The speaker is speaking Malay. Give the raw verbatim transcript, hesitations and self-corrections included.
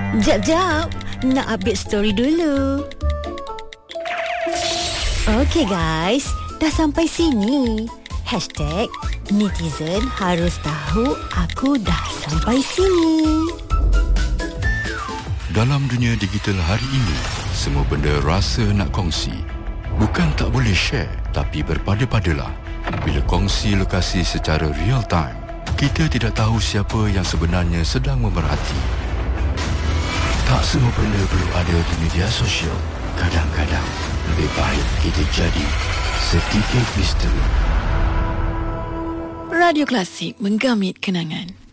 Jap-jap, nak update story dulu. Okay guys, dah sampai sini. Hashtag netizen harus tahu aku dah sampai sini. Dalam dunia digital hari ini, semua benda rasa nak kongsi. Bukan tak boleh share, tapi berpada-padalah. Bila kongsi lokasi secara real time, kita tidak tahu siapa yang sebenarnya sedang memerhati. Tak semua benda perlu ada di media sosial. Kadang-kadang lebih baik kita jadi sedikit misteri. Radio Klasik menggamit kenangan.